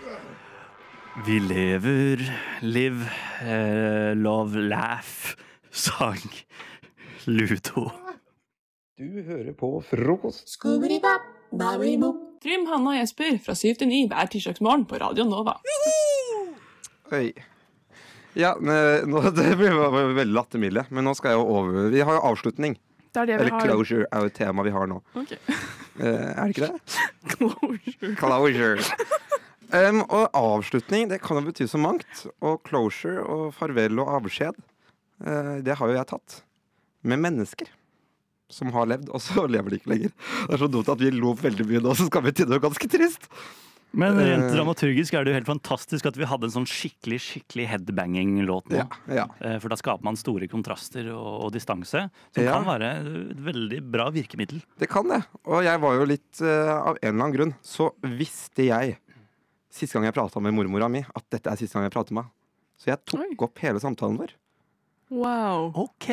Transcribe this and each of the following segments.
Vi lever, live, love, laugh, sang, Ludo. Du hører på frokost. Trym, Hanna og Jesper fra 7 til 9 hver tirsdagsmorgen på Radio Nova. Oi. Ja, det blir veldig lattermilde, men nå skal jeg jo over. Vi har jo avslutning. Det er det vi Eller har. closure er jo et tema vi har nå. Ok. Er det ikke det? Closure. Closure. Og avslutning, det kan jo bety så mangt. Og closure og farvel og avskjed, det har jo jeg tatt. Med mennesker som har levd, og så lever de ikke lenger. Det er så dumt at vi lo veldig mye nå, så skal vi til noe ganske trist. Men rent dramaturgisk er det jo helt fantastisk at vi hadde en sånn skikkelig headbanging-låt nå. Ja. For da skaper man store kontraster og distanse, som kan være et veldig bra virkemiddel. Det kan det. Og jeg var jo litt, av en eller annen grunn, så visste jeg, siste gang jeg pratet med mormora mi, at dette er siste gang jeg prater med. Så jeg tok opp hele samtalen vår. Wow. Ok.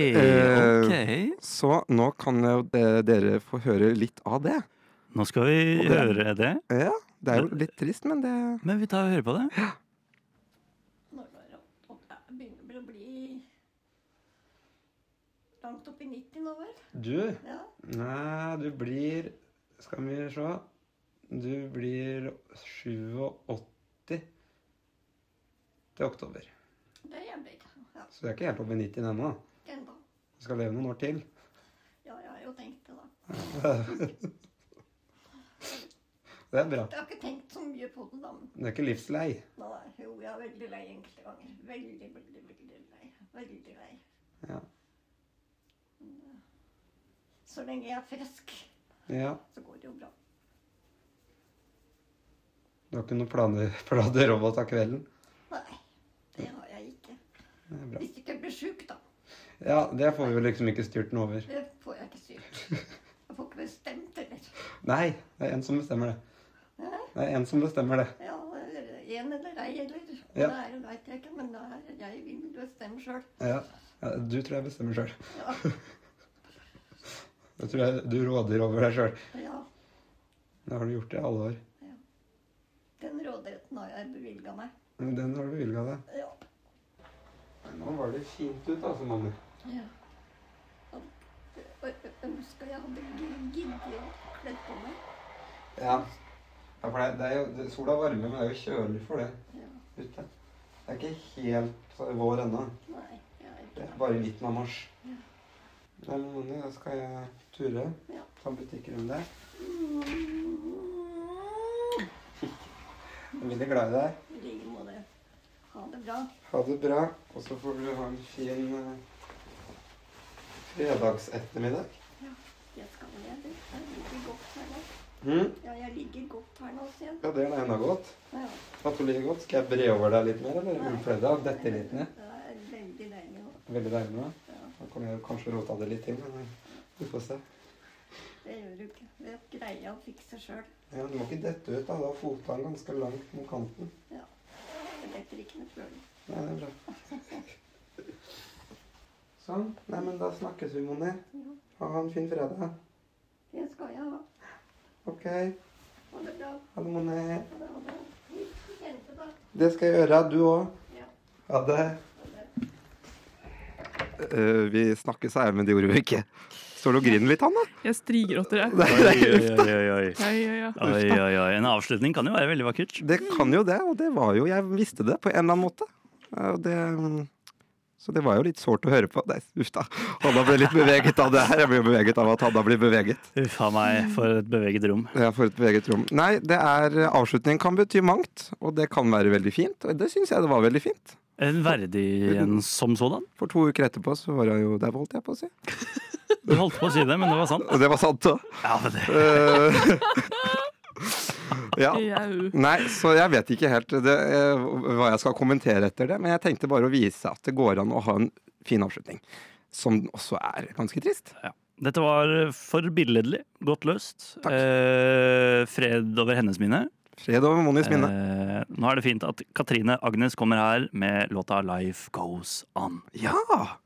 Så nå kan jo dere få høre litt av det. Nå skal vi høre det. Ja, det er jo litt trist, men det... Men vi tar og hører på det. Det begynner å bli langt opp i 90 nå, vel? Du? Ja. Nei, du blir... Skal vi se... Du blir 87 til oktober. Det er jeg blitt. Ja. Så du er ikke helt oppe i 90 ennå. Ikke enda. Du skal leve noen år til. Ja, jeg har jo tenkt det da. Det er bra. Jeg har ikke tenkt så mye på det da. Men... Du er ikke livslei. Nei, jo, jeg er veldig lei enkelte ganger. Veldig lei. Veldig lei. Ja. Så lenge jeg er frisk, Ja. så går det jo bra. Du har ikke noen planer om å ta kvelden? Nei, det har jeg ikke. Det er bra. Hvis ikke jeg blir syk da. Ja, det får vi jo liksom ikke styrt den over. Det får jeg ikke syk. Jeg får ikke bestemt heller. Nei, det er en som bestemmer det. Hæ? Det er en som bestemmer det. Ja, en eller ei eller. Og Ja. det er, vet jeg ikke, men det er, jeg vil bestemme selv. Ja, du tror jeg bestemmer selv. Ja, Jeg tror du råder over deg selv. ja. Det har du gjort i alle år. Den rådigheten har jeg bevilget meg. Men den har du bevilget deg. Ja. Nå var det fint ut altså, mamma. Ja. Og jeg ønsker jeg hadde giddet å kledd på meg. Ja, for det er jo, sola varmer, men det er jo kjølig for det Ja. ute. Det er ikke helt vår ennå. Nei, jeg er Det ikke er bare i midten av mars. Ja. Nei, men Moni, da skal jeg ture. Ja. Ta butikker om det. Jeg er veldig glad i deg. I like måte. Ha det bra. Ha det bra. Og så får du ha en fin fredagsettermiddag. Jeg skal ned. Jeg ligger godt her nå. Mm? Ja, jeg ligger godt her nå, sier jeg. Ja, det er enda godt. Ja. At du ligger godt. Skal jeg bre over deg litt mer, eller utkle deg? Dette litt ned. Det er veldig deilig nå. Veldig deilig nå. Ja, Da kan jeg kanskje råte det litt til, men vi får se. det gjør du ikke. Det greier jeg å fikse selv. Ja, du må ikke dette ut, da. Da har fotene ganske langt mot kanten. Ja. Det detter ikke noe følelse. Nei, det er bra. Sånn. Nei, men da snakkes vi, Moni. Ja. Ha en fin fredag. Det skal jeg ha. Ok. Ha det bra. Ha det, Moni. Ha det, ha det. Jente da. Det skal jeg gjøre. Du også. Ja. Ha det. Vi snakkes her, men det gjorde vi ikke. Står du og griner litt, Hanna? Jeg strigråter, jeg. Oi. Ja. Oi. En avslutning kan jo være veldig vakkert. Det kan jo det, og det var jo, jeg visste det på en eller annen måte. Og så det var jo litt sårt å høre på. Nei, uff da. Hanna ble litt beveget av det her. Jeg ble beveget av at Hanna blir beveget. Uffa meg, for et beveget rom. Ja, for et beveget rom. Nei, avslutning kan bety mangt, og det kan være veldig fint. Og det synes jeg det var veldig fint. En verdig en som sådan. For 2 uker etterpå så var jeg jo der, holdt jeg på å si. Du holdt på å si det, men det var sant. Og det var sant da. Ja, men det... Ja. Jau. Nei, så jeg vet ikke helt hva jeg skal kommentere etter det, men jeg tenkte bare å vise at det går an å ha en fin avslutning, som også er ganske trist. Ja. Dette var forbilledlig, godt løst. Takk. Fred over hennes minne. Fred over Monis minne. Nå er det fint at Katrine Agnes kommer her med låta Life Goes On. Ja!